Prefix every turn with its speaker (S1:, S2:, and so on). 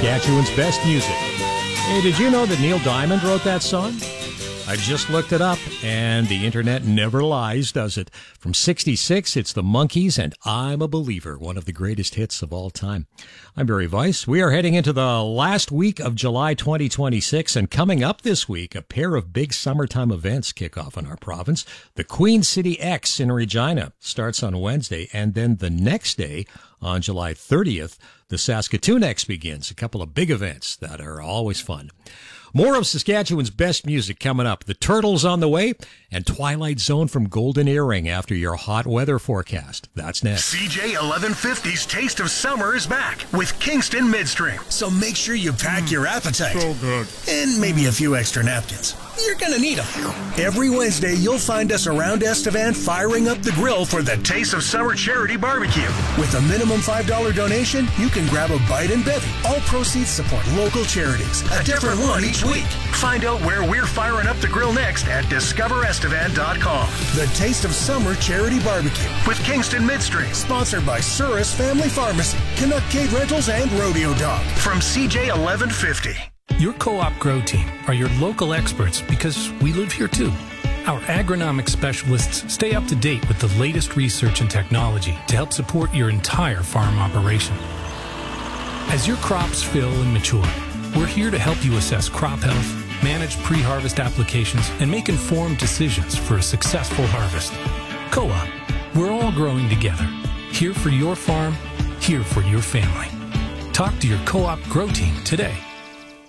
S1: Saskatchewan's best music. Hey, did you know that Neil Diamond wrote that song? I just looked it up, and the internet never lies, does it? From 66, it's the Monkees and I'm a Believer, one of the greatest hits of all time. I'm Barry Weiss. We are heading into the last week of July 2026, and coming up this week, a pair of big summertime events kick off in our province. The Queen City X in Regina starts on Wednesday, and then the next day, on July 30th, the Saskatoon X begins. A couple of big events that are always fun. More of Saskatchewan's best music coming up. The Turtles on the way, and Twilight Zone from Golden Earring after your hot weather forecast. That's next.
S2: CJ 1150's Taste of Summer is back with Kingston Midstream. So make sure you pack your appetite.
S3: So good.
S2: And maybe a few extra napkins. You're going to need them. Every Wednesday, you'll find us around Estevan firing up the grill for the Taste of Summer Charity Barbecue. With a minimum $5 donation, you can grab a bite and bevy. All proceeds support local charities. A different one each week. Find out where we're firing up the grill next at discoverestevan.com. The Taste of Summer Charity Barbecue with Kingston Midstream. Sponsored by Surus Family Pharmacy, Canuck Cade Rentals, and Rodeo Dog. From CJ 1150.
S4: Your Co-op Grow Team are your local experts because we live here too. Our agronomic specialists stay up to date with the latest research and technology to help support your entire farm operation. As your crops fill and mature, we're here to help you assess crop health, manage pre-harvest applications, and make informed decisions for a successful harvest. Co-op, we're all growing together. Here for your farm, here for your family. Talk to your Co-op Grow Team today.